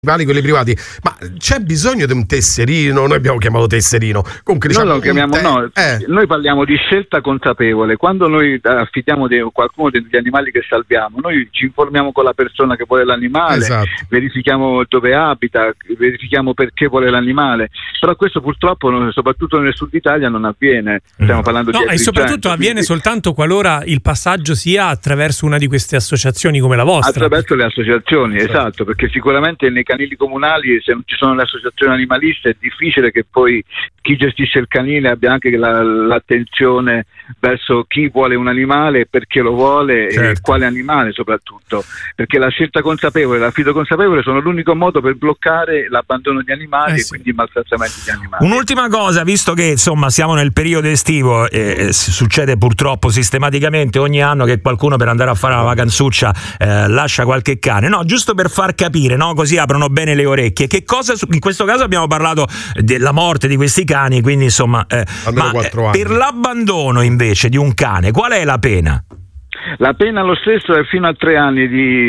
quelli privati, ma c'è bisogno di un tesserino? Noi abbiamo chiamato tesserino, comunque diciamo noi lo chiamiamo noi parliamo di scelta consapevole. Quando noi affidiamo qualcuno degli animali che salviamo, noi ci informiamo con la persona che vuole l'animale, esatto. Verifichiamo dove abita, verifichiamo perché vuole l'animale, però questo purtroppo soprattutto nel sud Italia non avviene. Stiamo parlando di e soprattutto avviene soltanto qualora il passaggio sia attraverso una di queste associazioni come la vostra. Attraverso le associazioni, esatto, perché sicuramente nei canili comunali, se non ci sono le associazioni animaliste, è difficile che poi chi gestisce il canile abbia anche l'attenzione verso chi vuole un animale, perché lo vuole, certo. E quale animale soprattutto, perché la scelta consapevole e l'affido consapevole sono l'unico modo per bloccare l'abbandono di animali e quindi il maltrattamento di animali. Un'ultima cosa, visto che insomma siamo nel periodo estivo, succede purtroppo sistematicamente ogni anno che qualcuno per andare a fare la vacanzuccia lascia qualche cane, no? Giusto per far capire, no? Così aprono bene le orecchie. Che cosa, in questo caso abbiamo parlato della morte di questi cani, quindi insomma ma per l'abbandono invece di un cane qual è la pena? La pena lo stesso è fino a 3 anni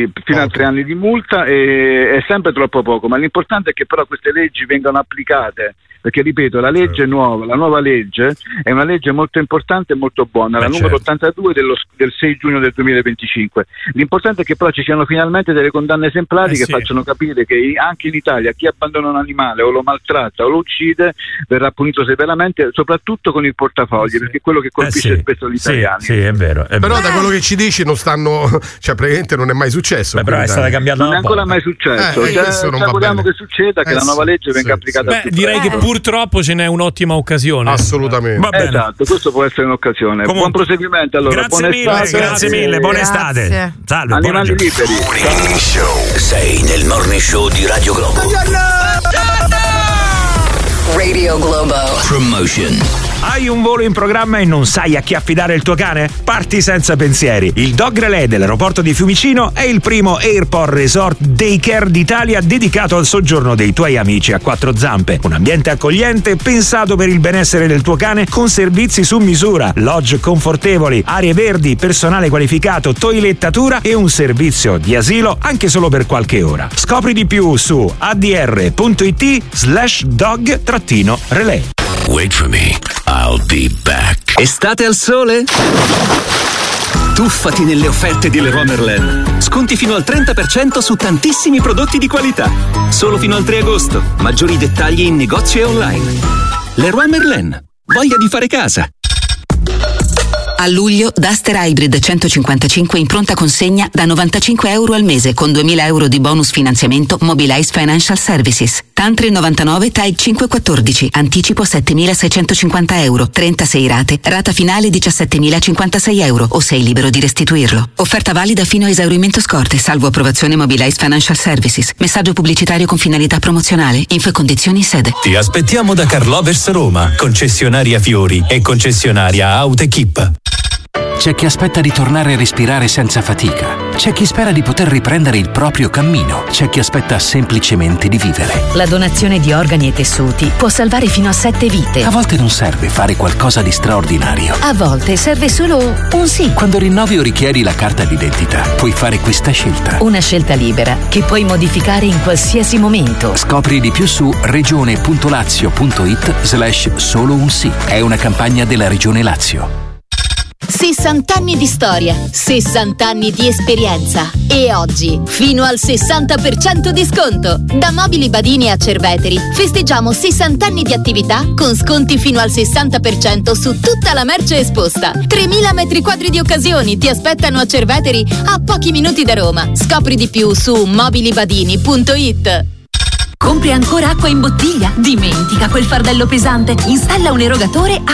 di multa, e è sempre troppo poco, ma l'importante è che però queste leggi vengano applicate, perché ripeto, la legge nuova, la nuova legge è una legge molto importante e molto buona, la numero 82 del 6 giugno del 2025. L'importante è che però ci siano finalmente delle condanne esemplari che facciano capire che anche in Italia chi abbandona un animale o lo maltratta o lo uccide verrà punito severamente, soprattutto con il portafogli, perché è quello che colpisce spesso gli italiani. Sì, è vero. Però da quello che ci dici non stanno, cioè praticamente non è mai successo. Però è stata cambiata, non è ancora mai successo. Ci auguriamo che succeda, che la nuova legge venga applicata a tutti. Direi che purtroppo ce n'è un'ottima occasione. Assolutamente. Va bene. Esatto, questo può essere un'occasione. Buon proseguimento allora. Grazie mille, buona estate. Salve, animali liberi. Morning Show. Sei nel Morning Show di Radio Globo. Radio Globo Promotion. Hai un volo in programma e non sai a chi affidare il tuo cane? Parti senza pensieri. Il Dog Relay dell'aeroporto di Fiumicino è il primo Airport Resort Daycare d'Italia dedicato al soggiorno dei tuoi amici a 4 zampe. Un ambiente accogliente pensato per il benessere del tuo cane con servizi su misura, lodge confortevoli, aree verdi, personale qualificato, toilettatura e un servizio di asilo anche solo per qualche ora. Scopri di più su adr.it/dog-relay. Wait for me, I'll be back. Estate al sole? Tuffati nelle offerte di Leroy Merlin. Sconti fino al 30% su tantissimi prodotti di qualità. Solo fino al 3 agosto. Maggiori dettagli in negozio e online. Leroy Merlin. Voglia di fare casa. A luglio Duster Hybrid 155 in pronta consegna da €95 al mese con €2.000 di bonus finanziamento Mobilize Financial Services. Tantri 99 TAG 514, anticipo €7.650, 36 rate, rata finale €17.056 o sei libero di restituirlo. Offerta valida fino a esaurimento scorte, salvo approvazione Mobilize Financial Services. Messaggio pubblicitario con finalità promozionale. Info e condizioni in sede. Ti aspettiamo da Carlovers Roma, concessionaria Fiori e concessionaria Autoequip. C'è chi aspetta di tornare a respirare senza fatica. C'è chi spera di poter riprendere il proprio cammino. C'è chi aspetta semplicemente di vivere. La donazione di organi e tessuti può salvare fino a 7 vite. A volte non serve fare qualcosa di straordinario. A volte serve solo un sì. Quando rinnovi o richiedi la carta d'identità, puoi fare questa scelta. Una scelta libera che puoi modificare in qualsiasi momento. Scopri di più su regione.lazio.it/solo un sì. È una campagna della Regione Lazio. 60 anni di storia, 60 anni di esperienza e oggi fino al 60% di sconto. Da Mobili Badini a Cerveteri festeggiamo 60 anni di attività con sconti fino al 60% su tutta la merce esposta. 3.000 metri quadri di occasioni ti aspettano a Cerveteri, a pochi minuti da Roma. Scopri di più su mobilibadini.it. Compri ancora acqua in bottiglia? Dimentica quel fardello pesante. Installa un erogatore